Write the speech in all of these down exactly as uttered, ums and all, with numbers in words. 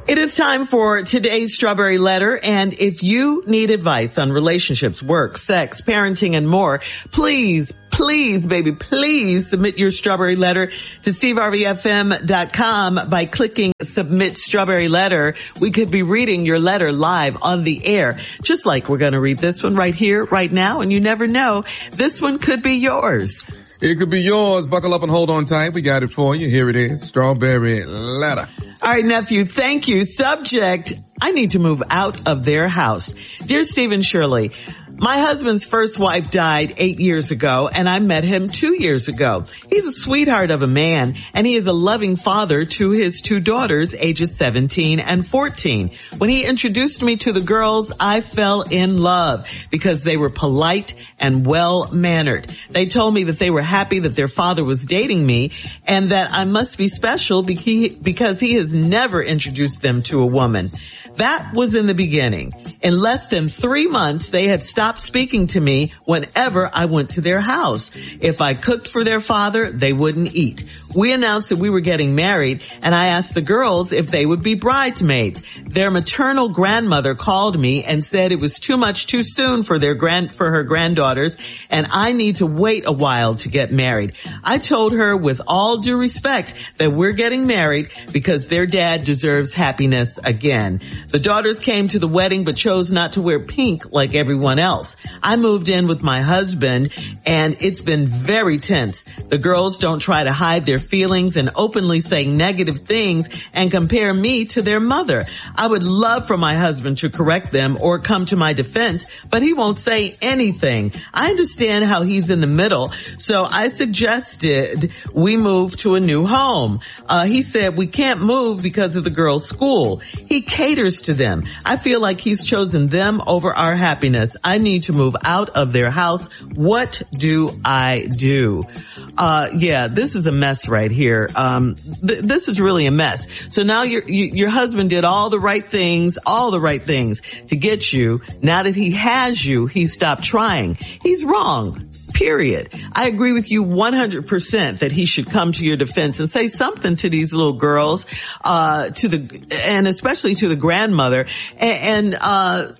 It is time for today's Strawberry Letter, and if you need advice on relationships, work, sex, parenting, and more, please, please, baby, please submit your Strawberry Letter to steve harvey f m dot com by clicking Submit Strawberry Letter. We could be reading your letter live on the air, just like we're going to read this one right here, right now, and you never know, this one could be yours. It could be yours. Buckle up and hold on tight. We got it for you. Here it is. Strawberry Letter. All right, nephew, thank you. Subject, I need to move out of their house. Dear Stephen Shirley, my husband's first wife died eight years ago, and I met him two years ago. He's a sweetheart of a man, and he is a loving father to his two daughters, ages seventeen and fourteen. When he introduced me to the girls, I fell in love because they were polite and well-mannered. They told me that they were happy that their father was dating me and that I must be special because he has never introduced them to a woman. That was in the beginning. In less than three months, they had stopped speaking to me whenever I went to their house. If I cooked for their father, they wouldn't eat. We announced that we were getting married, and I asked the girls if they would be bridesmaids. Their maternal grandmother called me and said it was too much too soon for their grand, for her granddaughters, and I need to wait a while to get married. I told her with all due respect that we're getting married because their dad deserves happiness again. The daughters came to the wedding but chose not to wear pink like everyone else. I moved in with my husband and it's been very tense. The girls don't try to hide their feelings and openly say negative things and compare me to their mother. I would love for my husband to correct them or come to my defense, but he won't say anything. I understand how he's in the middle, so I suggested we move to a new home. Uh, he said we can't move because of the girls' school. He caters to them. I feel like he's chosen them over our happiness. I need to move out of their house. What do I do? Uh, yeah, this is a mess right here. Um, th- this is really a mess. So now your, you, your husband did all the right things, all the right things to get you. Now that he has you, he stopped trying. He's wrong. Period. I agree with you one hundred percent that he should come to your defense and say something to these little girls, uh, to the, and especially to the grandmother. And, and uh,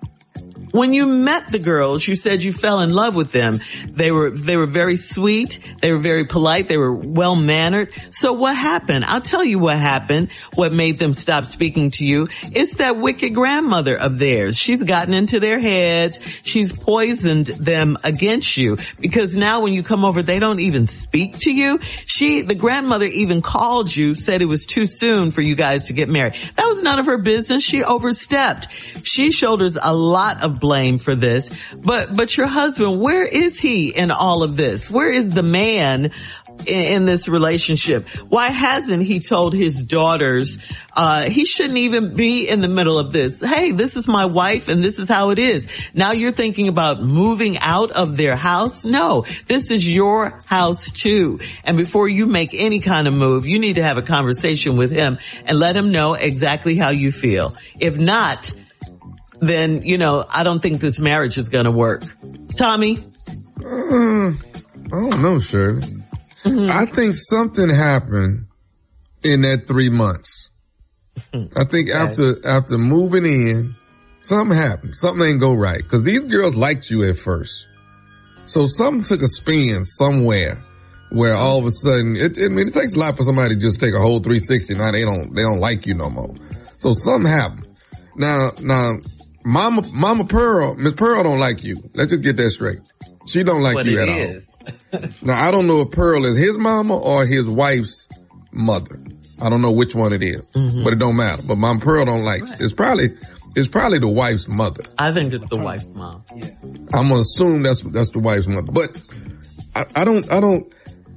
when you met the girls, you said you fell in love with them. They were, they were very sweet. They were very polite. They were well-mannered. So what happened? I'll tell you what happened. What made them stop speaking to you? It's that wicked grandmother of theirs. She's gotten into their heads. She's poisoned them against you because now when you come over, they don't even speak to you. She, the grandmother even called you, said it was too soon for you guys to get married. That was none of her business. She overstepped. She shoulders a lot of blame for this, but but your husband, where is he in all of this? Where is the man in, in this relationship? Why hasn't he told his daughters uh he shouldn't even be in the middle of this? Hey, this is my wife and this is how it is. Now you're thinking about moving out of their house? No, this is your house too. And before you make any kind of move, you need to have a conversation with him and let him know exactly how you feel. If not, then, you know, I don't think this marriage is going to work. Tommy? Uh, I don't know, Shirley. Mm-hmm. I think something happened in that three months. I think okay. after, after moving in, something happened. Something ain't go right. Cause these girls liked you at first. So something took a spin somewhere where all of a sudden, it, it, I mean, it takes a lot for somebody to just take a whole three sixty. Now they don't, they don't like you no more. So something happened. Now, now, Mama, Mama Pearl, Miss Pearl don't like you. Let's just get that straight. She don't like what you at is. all. Now, I don't know if Pearl is his mama or his wife's mother. I don't know which one it is, mm-hmm. but it don't matter. But Mama Pearl don't like right. you. It's probably, it's probably the wife's mother. I think it's the wife's mom. Yeah. I'm gonna assume that's, that's the wife's mother. But I, I don't, I don't,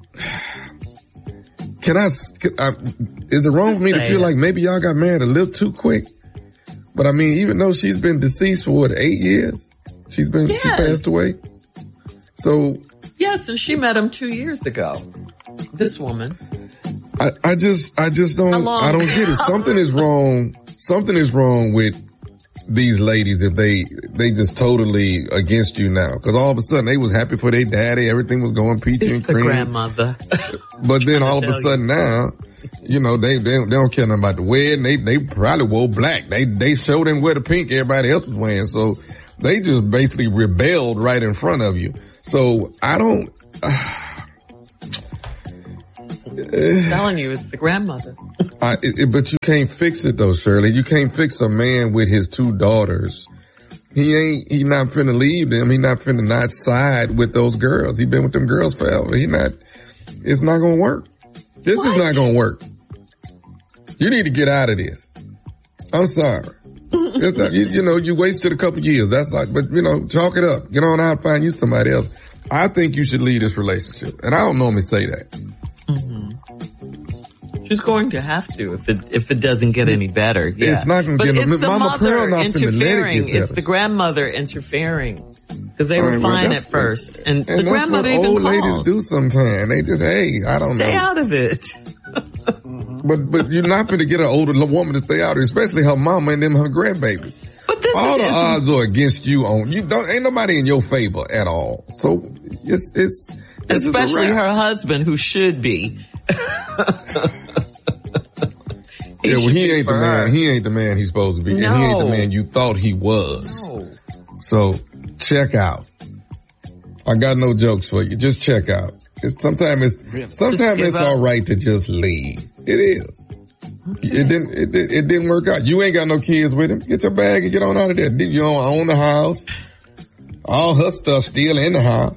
can I, can I is it wrong for me to feel it. like maybe y'all got married a little too quick? But I mean, even though she's been deceased for what, eight years? She's been, yes. she passed away. So. Yes, and she met him two years ago. This woman. I, I just, I just don't, I don't get it. Something is wrong. Something is wrong with these ladies if they they just totally against you now, because all of a sudden they was happy for their daddy, everything was going peachy it's and the cream. Grandmother. But then all of a sudden you. now, you know, they, they they don't care nothing about the wedding. They they probably wore black. They they showed them wear the pink everybody else was wearing. So they just basically rebelled right in front of you. So I don't. Uh, I'm telling you, it's the grandmother. I, it, it, but you can't fix it though, Shirley. You can't fix a man with his two daughters. He ain't, he not finna leave them. He not finna not side with those girls. He been with them girls forever. He not, it's not gonna work. This what? is not gonna work. You need to get out of this. I'm sorry. It's not, you, you know, you wasted a couple years. That's like, but you know, chalk it up. Get on out and find you somebody else. I think you should leave this relationship. And I don't normally say that. Mm-hmm. She's going to have to if it if it doesn't get any better. Yeah. It's not going to get no. It's the Mama mother not interfering. It it's the grandmother interfering because they were right, well, fine at first, and, and the that's grandmother what even old called. ladies do sometimes. They just hey, I don't Stay know. out of it. But but you're not going to get an older woman to stay out, especially her mama and them her grandbabies. But this all the is, odds are against you. On you don't ain't nobody in your favor at all. So it's it's, it's especially her husband, who should be. He yeah, well, he ain't the man. Her. He ain't the man he's supposed to be, no. and he ain't the man you thought he was. No. So check out. I got no jokes for you. Just check out. It's sometimes it's really? sometimes it's up. all right to just leave. It is. Okay. It didn't. It, it, it didn't work out. You ain't got no kids with him. Get your bag and get on out of there. You don't own the house. All her stuff still in the house.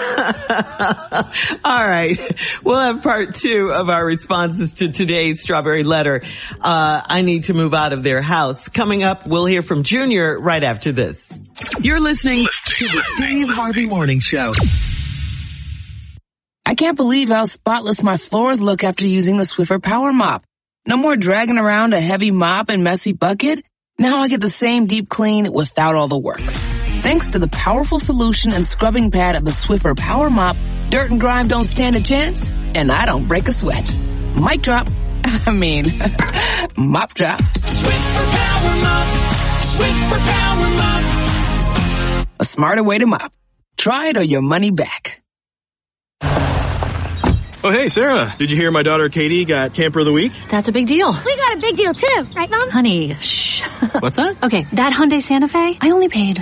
All right. We'll have part two of our responses to today's Strawberry Letter. Uh, I need to move out of their house. Coming up, we'll hear from Junior right after this. You're listening to the Steve Harvey Morning Show. I can't believe how spotless my floors look after using the Swiffer Power Mop. No more dragging around a heavy mop and messy bucket. Now I get the same deep clean without all the work. Thanks to the powerful solution and scrubbing pad of the Swiffer Power Mop, dirt and grime don't stand a chance, and I don't break a sweat. Mic drop. I mean, mop drop. Swiffer Power Mop. Swiffer Power Mop. A smarter way to mop. Try it or your money back. Oh, hey, Sarah. Did you hear my daughter Katie got Camper of the Week? That's a big deal. We got a big deal, too. Right, Mom? Honey, shh. What's that? Okay, that Hyundai Santa Fe, I only paid...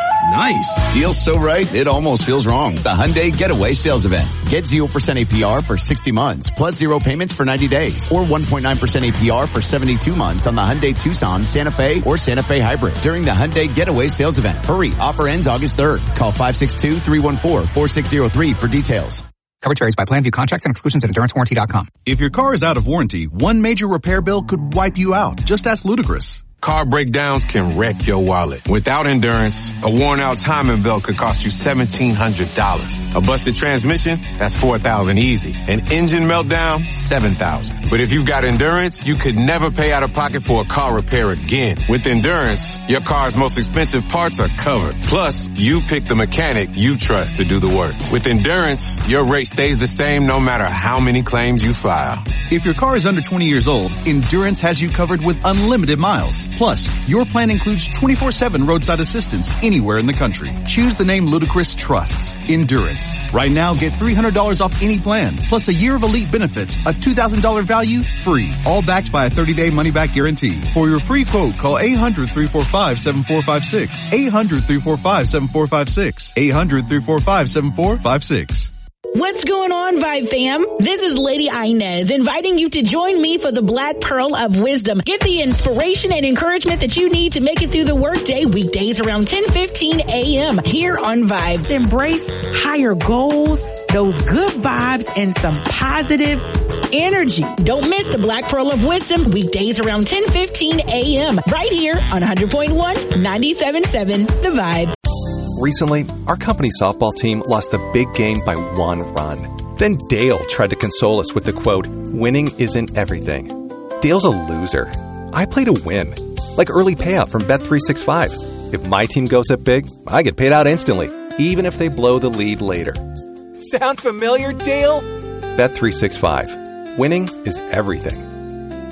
Nice. Deal's so right, it almost feels wrong. The Hyundai Getaway Sales Event. Get zero percent A P R for sixty months, plus zero payments for ninety days, or one point nine percent A P R for seventy-two months on the Hyundai Tucson, Santa Fe, or Santa Fe Hybrid during the Hyundai Getaway Sales Event. Hurry, offer ends August third. Call five six two, three one four, four six zero three for details. Coverage varies by plan. View contracts and exclusions at endurance warranty dot com. If your car is out of warranty, one major repair bill could wipe you out. Just ask Ludacris. Car breakdowns can wreck your wallet. Without Endurance, a worn-out timing belt could cost you seventeen hundred dollars. A busted transmission, that's four thousand dollars easy. An engine meltdown, seven thousand dollars. But if you've got Endurance, you could never pay out of pocket for a car repair again. With Endurance, your car's most expensive parts are covered. Plus, you pick the mechanic you trust to do the work. With Endurance, your rate stays the same no matter how many claims you file. If your car is under twenty years old, Endurance has you covered with unlimited miles. Plus, your plan includes twenty-four seven roadside assistance anywhere in the country. Choose the name Ludacris trusts, Endurance. Right now, get three hundred dollars off any plan, plus a year of elite benefits, a two thousand dollars value, free. All backed by a thirty-day money-back guarantee. For your free quote, call eight hundred, three four five, seven four five six. eight hundred, three four five, seven four five six. eight hundred, three four five, seven four five six. What's going on, Vibe fam? This is Lady Inez inviting you to join me for the Black Pearl of Wisdom. Get the inspiration and encouragement that you need to make it through the workday weekdays around ten fifteen a.m. here on Vibes. Embrace higher goals, those good vibes, and some positive energy. Don't miss the Black Pearl of Wisdom weekdays around ten fifteen a.m. right here on one hundred point one, ninety-seven point seven The Vibe. Recently, our company softball team lost the big game by one run. Then Dale tried to console us with the quote, "Winning isn't everything." Dale's a loser. I play to win. Like early payout from Bet three sixty-five. If my team goes up big, I get paid out instantly, even if they blow the lead later. Sound familiar, Dale? Bet three sixty-five. Winning is everything.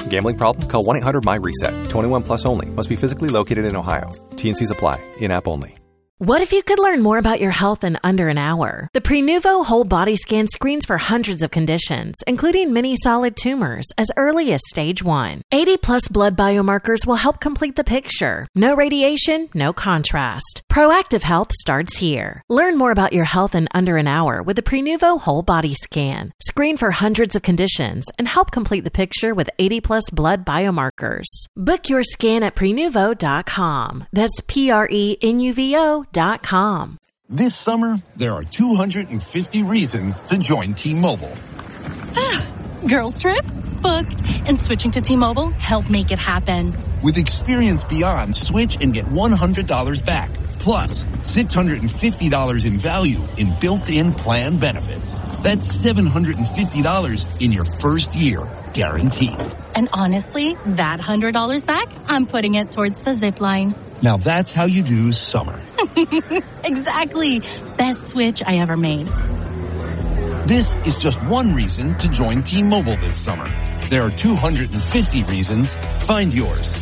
Gambling problem? Call one eight hundred my reset. twenty-one plus only. Must be physically located in Ohio. T N Cs apply. In-app only. What if you could learn more about your health in under an hour? The Prenuvo Whole Body Scan screens for hundreds of conditions, including many solid tumors, as early as stage one. eighty plus blood biomarkers will help complete the picture. No radiation, no contrast. Proactive health starts here. Learn more about your health in under an hour with the Prenuvo Whole Body Scan. Screen for hundreds of conditions and help complete the picture with eighty plus blood biomarkers. Book your scan at prenuvo dot com. That's P R E N U V O dot com. This summer, there are two hundred fifty reasons to join T-Mobile. Girls trip? Booked. And switching to T-Mobile helped make it happen. With Experience Beyond, switch and get one hundred dollars back. Plus, six hundred fifty dollars in value in built-in plan benefits. That's seven hundred fifty dollars in your first year, guaranteed. And honestly, that one hundred dollars back, I'm putting it towards the zip line. Now that's how you do summer. Exactly. Best switch I ever made. This is just one reason to join T-Mobile this summer. There are two hundred fifty reasons. Find yours.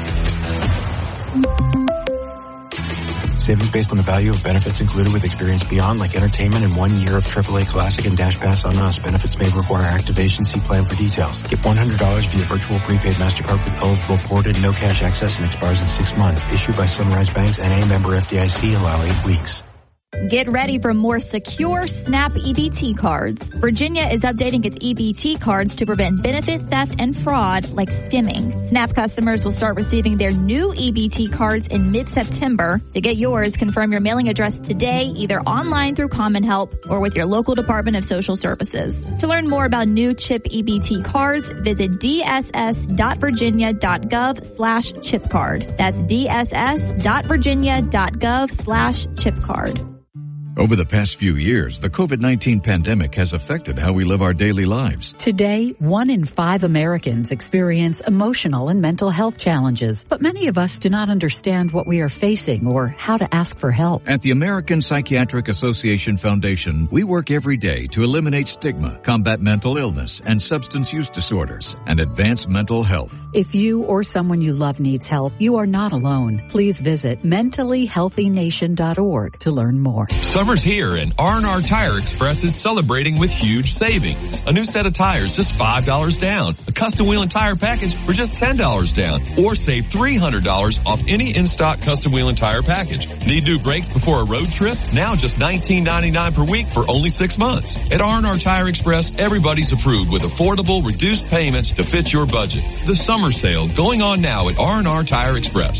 Savings based on the value of benefits included with Experience Beyond, like entertainment and one year of triple A Classic and Dash Pass on us. Benefits may require activation. See plan for details. Get one hundred dollars via virtual prepaid MasterCard with eligible ported, no cash access, and expires in six months. Issued by Sunrise Banks, N A member F D I C. Allow eight weeks. Get ready for more secure SNAP E B T cards. Virginia is updating its E B T cards to prevent benefit theft and fraud like skimming. SNAP customers will start receiving their new E B T cards in mid-September. To get yours, confirm your mailing address today, either online through Common Help or with your local Department of Social Services. To learn more about new CHIP E B T cards, visit d s s dot virginia dot gov slash chip card. That's d s s dot virginia dot gov slash chip card. Over the past few years, the COVID nineteen pandemic has affected how we live our daily lives. Today, one in five Americans experience emotional and mental health challenges, but many of us do not understand what we are facing or how to ask for help. At the American Psychiatric Association Foundation, we work every day to eliminate stigma, combat mental illness and substance use disorders, and advance mental health. If you or someone you love needs help, you are not alone. Please visit mentally healthy nation dot org to learn more. Summer's here and R and R Tire Express is celebrating with huge savings. A new set of tires, just five dollars down. A custom wheel and tire package for just ten dollars down. Or save three hundred dollars off any in-stock custom wheel and tire package. Need new brakes before a road trip? Now just nineteen ninety-nine per week for only six months. At R and R Tire Express, everybody's approved with affordable, reduced payments to fit your budget. The summer sale going on now at R and R Tire Express.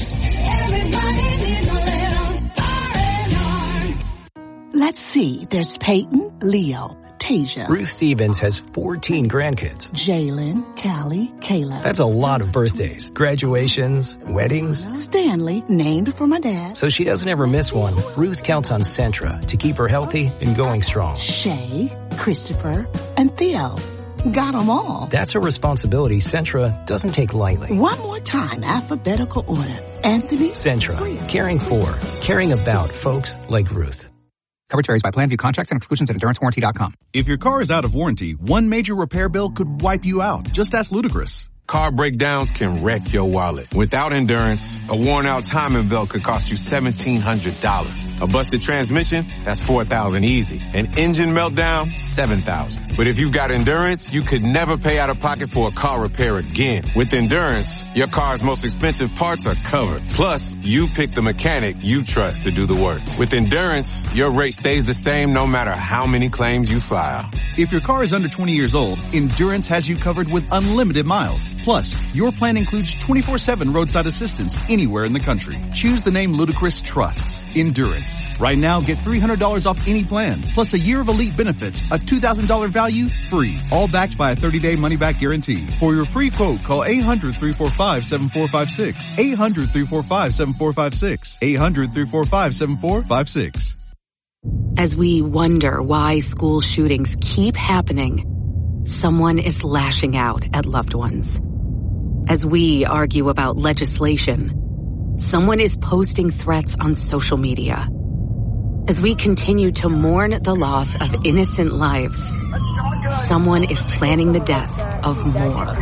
Let's see. There's Peyton, Leo, Tasia. Ruth Stevens has fourteen grandkids. Jalen, Callie, Caleb. That's a lot of birthdays, graduations, weddings. Stanley, named for my dad. So she doesn't ever miss one. Ruth counts on Centra to keep her healthy and going strong. Shay, Christopher, and Theo. Got them all. That's a responsibility Centra doesn't take lightly. One more time, alphabetical order. Anthony. Centra, caring for, caring about folks like Ruth. Coverage varies by plan. View contracts and exclusions at endurance warranty dot com. If your car is out of warranty, one major repair bill could wipe you out. Just ask Ludacris. Car breakdowns can wreck your wallet. Without Endurance, a worn-out timing belt could cost you seventeen hundred dollars. A busted transmission? That's four thousand dollars easy. An engine meltdown? seven thousand dollars. But if you've got Endurance, you could never pay out of pocket for a car repair again. With Endurance, your car's most expensive parts are covered. Plus, you pick the mechanic you trust to do the work. With Endurance, your rate stays the same no matter how many claims you file. If your car is under twenty years old, Endurance has you covered with unlimited miles. Plus, your plan includes twenty-four seven roadside assistance anywhere in the country. Choose the name Ludacris trusts. Endurance. Right now, get three hundred dollars off any plan, plus a year of elite benefits, a two thousand dollars value, free. All backed by a thirty-day money-back guarantee. For your free quote, call eight hundred, three four five, seven four five six. eight hundred, three four five, seven four five six. eight hundred, three four five, seven four five six. As we wonder why school shootings keep happening, someone is lashing out at loved ones. As we argue about legislation, someone is posting threats on social media. As we continue to mourn the loss of innocent lives, someone is planning the death of more.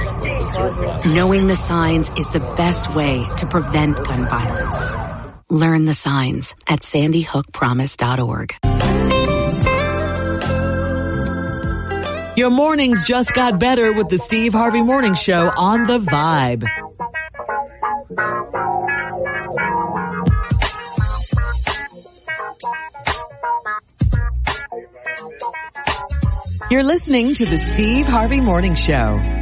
Knowing the signs is the best way to prevent gun violence. Learn the signs at sandy hook promise dot org. Your mornings just got better with the Steve Harvey Morning Show on The Vibe. You're listening to the Steve Harvey Morning Show.